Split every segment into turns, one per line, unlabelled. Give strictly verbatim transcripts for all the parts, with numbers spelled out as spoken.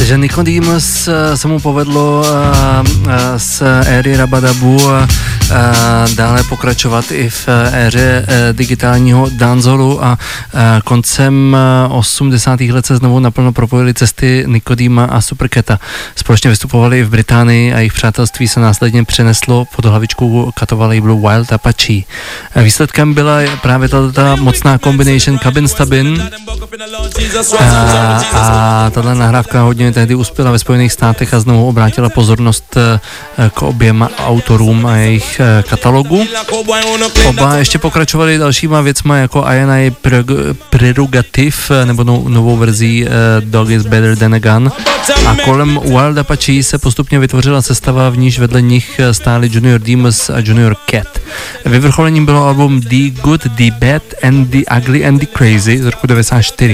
Takže Nicodemus se mu povedlo z éry Rabadabu dále pokračovat i v éře digitálního danceholu a koncem osmdesátých let se znovu naplno propojily cesty Nicodema a Supercata. Společně vystupovali i v Británii a jejich přátelství se následně přeneslo pod hlavičkou katova labelu Wild Apache. Výsledkem byla právě tato mocná combination Cabin Stabin a, a tato nahrávka hodně tehdy uspěla ve Spojených státech a znovu obrátila pozornost k oběma autorům a jejich katalogu. Oba ještě pokračovali dalšíma věcma jako I and I Prerogative nebo no, novou verzí uh, Dog is Better Than a Gun a kolem Wild Apache se postupně vytvořila sestava, v níž vedle nich stáli Junior Demus a Junior Cat. Vyvrcholením bylo album The Good, The Bad and The Ugly and The Crazy z roku devadesát čtyři.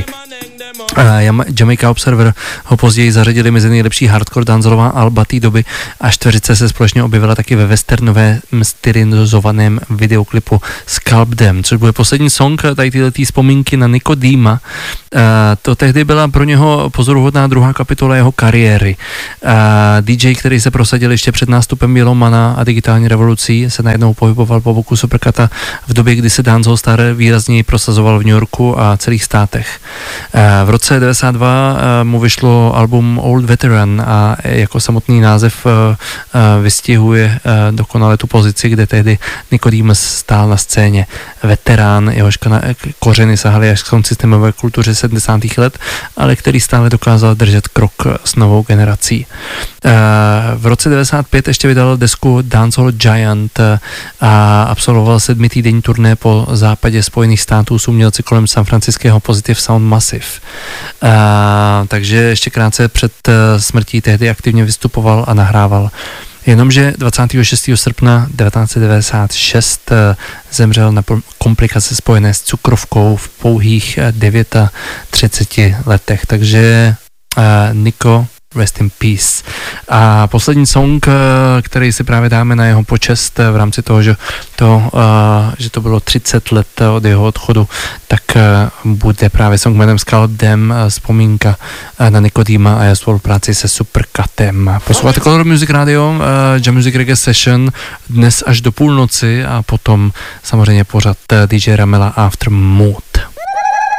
Uh, Jamaica Observer ho později zařadili mezi nejlepší hardcore dancerová alba té doby a čtveřice se společně objevila taky ve westernové stylizovaném videoklipu Scalp Them, což bude poslední song tady tyhletý vzpomínky na Nicodema. Uh, to tehdy byla pro něho pozoruhodná druhá kapitola jeho kariéry. Uh, D J, který se prosadil ještě před nástupem Yellowmana a digitální revolucí, se najednou pohyboval po boku Supercata v době, kdy se dancehall star výrazněji prosazoval v New Yorku a celých státech. Uh, v roce devadesát dva uh, mu vyšlo album Old Veteran a jako samotný název uh, uh, vystihuje uh, dokonale tu pozici, kde tehdy Nicodemus stál na scéně. Veterán, jehož kořeny sahaly až k systémové kultuře sedmdesátých let, ale který stále dokázal držet krok s novou generací. Uh, v roce devadesát pět ještě vydal desku Dancehall Giant uh, a absolvoval sedmitýdenní turné po západě Spojených států s umělci kolem San Franciského Positive Sound Massive. Uh, takže ještě krátce před uh, smrtí tehdy aktivně vystupoval a nahrával. Jenomže dvacátého šestého srpna devatenáct set devadesát šest uh, zemřel na komplikace spojené s cukrovkou v pouhých uh, třiceti devíti letech. Takže uh, Nico, rest in peace. A poslední song, který si právě dáme na jeho počest v rámci toho, že to, že to bylo třicet let od jeho odchodu, tak bude právě song jménem Scalp Them, vzpomínka na Nicodema a jeho spolupráci se Supercatem. Posloucháte Color Music Radio, Jam Music Reggae Session dnes až do půlnoci a potom samozřejmě pořad D J Ramela After Mood.